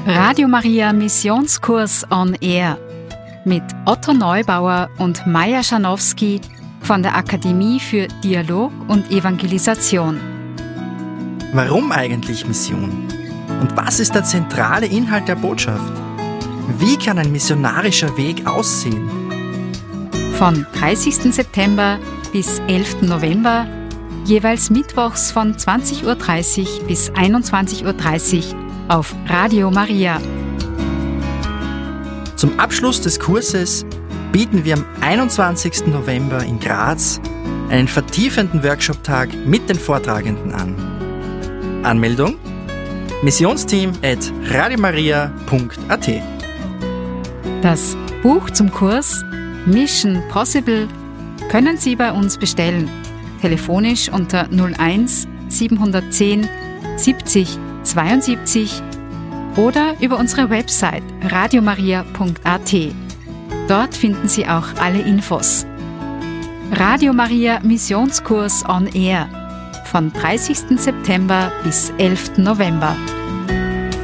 Radio Maria Missionskurs on Air mit Otto Neubauer und Maja Schanowski von der Akademie für Dialog und Evangelisation. Warum eigentlich Mission? Und was ist der zentrale Inhalt der Botschaft? Wie kann ein missionarischer Weg aussehen? Von 30. September bis 11. November, jeweils mittwochs von 20.30 Uhr bis 21.30 Uhr auf Radio Maria. Zum Abschluss des Kurses bieten wir am 21. November in Graz einen vertiefenden Workshop-Tag mit den Vortragenden an. Anmeldung: missionsteam@radiomaria.at. Das Buch zum Kurs Mission Possible können Sie bei uns bestellen. Telefonisch unter 01 710 70 72 oder über unsere Website radiomaria.at. Dort finden Sie auch alle Infos. Radio Maria Missionskurs on Air von 30. September bis 11. November.